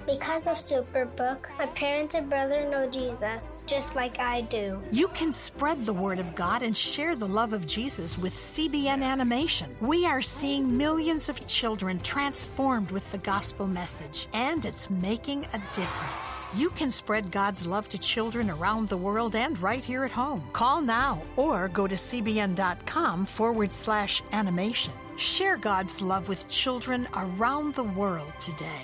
Because of Superbook, my parents and brother know Jesus, just like I do. You can spread the word of God and share the love of Jesus with CBN Animation. We are seeing millions of children transformed with the gospel message, and it's making a difference. You can spread God's love to children around the world and right here at home. Call now or go to cbn.com/animation. Share God's love with children around the world today.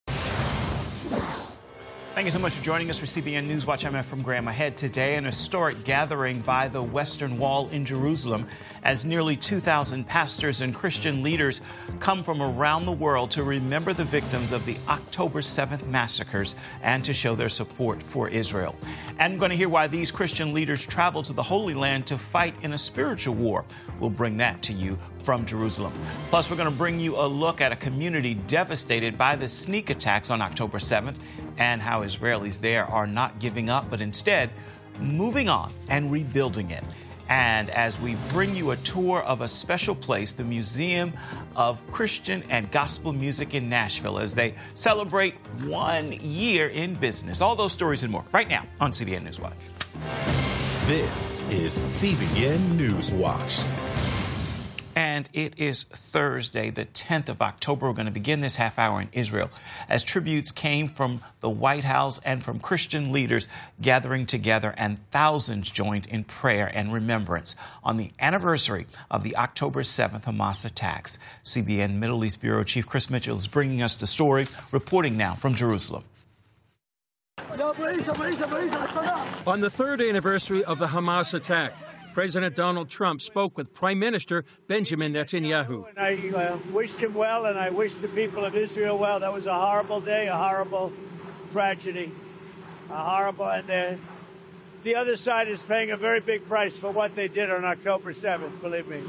Thank you so much for joining us for CBN Newswatch. I'm Ephraim Graham. Ahead today, an historic gathering by the Western Wall in Jerusalem as nearly 2,000 pastors and Christian leaders come from around the world to remember the victims of the October 7th massacres and to show their support for Israel. And I'm going to hear why these Christian leaders traveled to the Holy Land to fight in a spiritual war. We'll bring that to you from Jerusalem. Plus, we're going to bring you a look at a community devastated by the sneak attacks on October 7th and how Israelis there are not giving up, but instead moving on and rebuilding it. And as we bring you a tour of a special place, the Museum of Christian and Gospel Music in Nashville, as they celebrate 1 year in business. All those stories and more right now on CBN Newswatch. This is CBN Newswatch. And it is Thursday, the 10th of October. We're going to begin this half hour in Israel as tributes came from the White House and from Christian leaders gathering together, and thousands joined in prayer and remembrance on the anniversary of the October 7th Hamas attacks. CBN Middle East Bureau Chief Chris Mitchell is bringing us the story, reporting now from Jerusalem. On the third anniversary of the Hamas attack, President Donald Trump spoke with Prime Minister Benjamin Netanyahu. And I wished him well, and I wished the people of Israel well. That was a horrible day, a horrible tragedy, and the other side is paying a very big price for what they did on October 7th, believe me.